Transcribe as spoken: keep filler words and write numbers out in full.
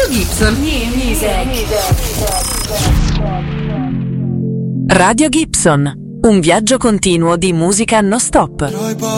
Gibson. New music. Radio Gibson, un viaggio continuo di musica non stop.